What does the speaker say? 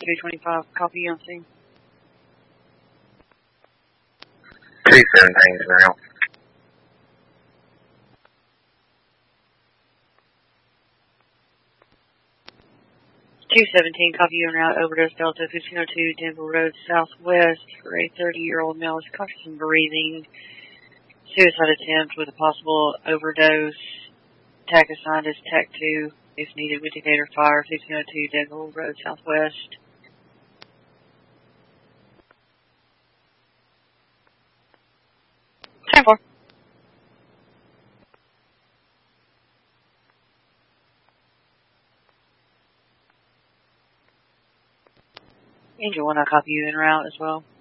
225, copy you on scene. 217 now. 217, copy you en route, overdose Delta 1502 Denver Road Southwest for a 30-year-old male with conscious and breathing. Suicide attempt with a possible overdose. TAC assigned as TAC 2. If needed, with Decatur Fire, 1502 Denver Road Southwest. Time for. Angel 1, I copy you en route as well.